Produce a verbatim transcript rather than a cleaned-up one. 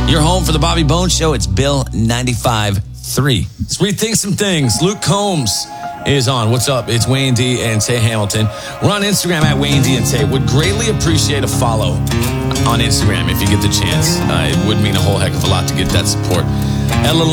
Your home for the Bobby Bones Show. It's Bill ninety-five point three. Let's rethink some things. Luke Combs is on. What's up? It's Wayne D and Tay Hamilton. We're on Instagram at Wayne D and Tay. Would greatly appreciate a follow on Instagram if you get the chance. Uh, it would mean a whole heck of a lot to get that support. Ella